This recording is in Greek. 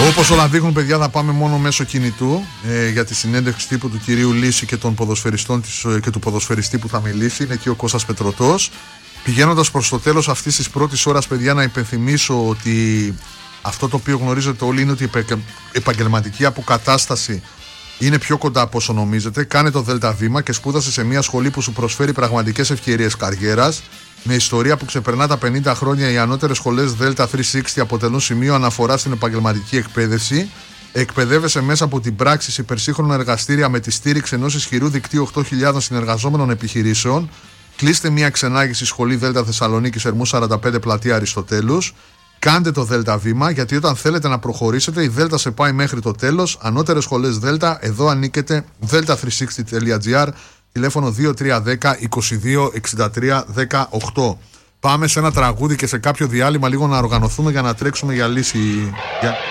Όπως όλα δείχνουν, παιδιά, θα πάμε μόνο μέσω κινητού για τη συνέντευξη τύπου του κυρίου Λύση και των ποδοσφαιριστών και του ποδοσφαιριστή που θα μιλήσει. Είναι εκεί ο Κώστας Πετρωτός. Πηγαίνοντας προς το τέλος αυτής της πρώτης ώρας, παιδιά, να υπενθυμίσω ότι αυτό το οποίο γνωρίζετε όλοι είναι ότι η επαγγελματική αποκατάσταση είναι πιο κοντά από όσο νομίζετε. Κάνε το ΔΒ και σπούδασε σε μια σχολή που σου προσφέρει πραγματικές ευκαιρίες καριέρας. Με ιστορία που ξεπερνά τα 50 χρόνια, οι ανώτερες σχολές ΔΕΛΤΑ 360 αποτελούν σημείο αναφορά στην επαγγελματική εκπαίδευση. Εκπαιδεύεσαι μέσα από την πράξη σε υπερσύγχρονα εργαστήρια με τη στήριξη ενός ισχυρού δικτύου 8.000 συνεργαζόμενων επιχειρήσεων. Κλείστε μια ξενάγηση σχολή ΔΕΛΤΑ Θεσσαλονίκης Ερμού 45 πλατεία Αριστοτέλους. Κάντε το ΔΒ, γιατί όταν θέλετε να προχωρήσετε, η ΔΕΛΤΑ σε πάει μέχρι το τέλος. Ανώτερες σχολές ΔΕΛΤΑ, εδώ ανήκετε. delta360.gr, τηλέφωνο 2310 22 63 18. Πάμε σε ένα τραγούδι και σε κάποιο διάλειμμα λίγο να οργανωθούμε για να τρέξουμε για λύση.